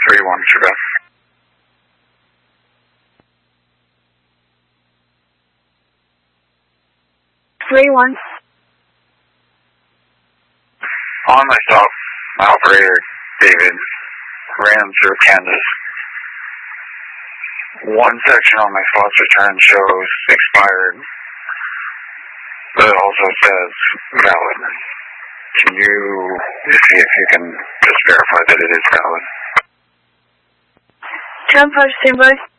3-1, Quebec. On my stop, operator David ran through Kansas. One section on my spots return shows expired, but it also says valid. Can you see if you can just verify that it is valid? 10-5, standby.